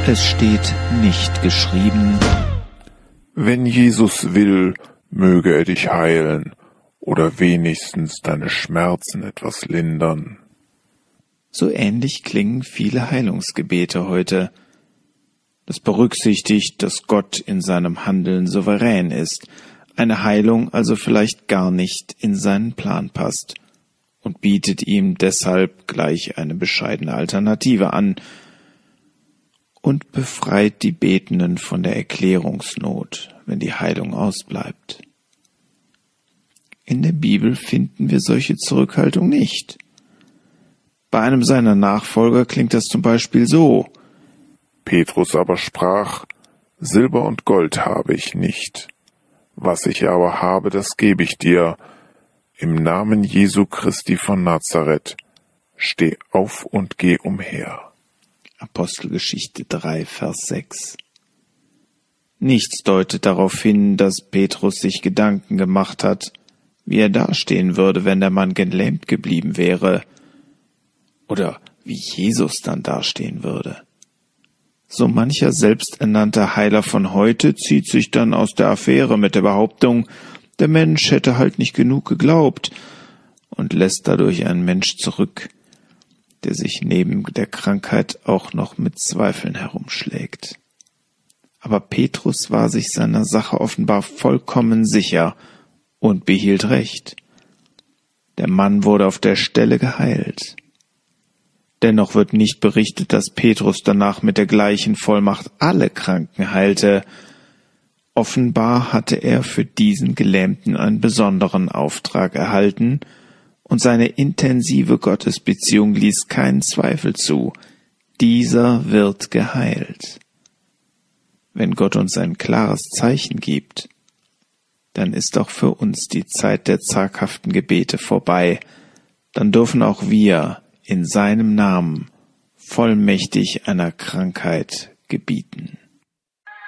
Es steht nicht geschrieben: Wenn Jesus will, möge er dich heilen oder wenigstens deine Schmerzen etwas lindern. So ähnlich klingen viele Heilungsgebete heute. Das berücksichtigt, dass Gott in seinem Handeln souverän ist, eine Heilung also vielleicht gar nicht in seinen Plan passt und bietet ihm deshalb gleich eine bescheidene Alternative an und befreit die Betenden von der Erklärungsnot, wenn die Heilung ausbleibt. In der Bibel finden wir solche Zurückhaltung nicht. Bei einem seiner Nachfolger klingt das zum Beispiel so: Petrus aber sprach: Silber und Gold habe ich nicht. Was ich aber habe, das gebe ich dir. Im Namen Jesu Christi von Nazareth, steh auf und geh umher. Apostelgeschichte 3, Vers 6. Nichts deutet darauf hin, dass Petrus sich Gedanken gemacht hat, wie er dastehen würde, wenn der Mann gelähmt geblieben wäre, oder wie Jesus dann dastehen würde. So mancher selbsternannter Heiler von heute zieht sich dann aus der Affäre mit der Behauptung, der Mensch hätte halt nicht genug geglaubt, und lässt dadurch einen Mensch zurück, der sich neben der Krankheit auch noch mit Zweifeln herumschlägt. Aber Petrus war sich seiner Sache offenbar vollkommen sicher und behielt Recht. Der Mann wurde auf der Stelle geheilt. Dennoch wird nicht berichtet, dass Petrus danach mit der gleichen Vollmacht alle Kranken heilte. Offenbar hatte er für diesen Gelähmten einen besonderen Auftrag erhalten, und seine intensive Gottesbeziehung ließ keinen Zweifel zu: dieser wird geheilt. Wenn Gott uns ein klares Zeichen gibt, dann ist auch für uns die Zeit der zaghaften Gebete vorbei. Dann dürfen auch wir in seinem Namen vollmächtig einer Krankheit gebieten.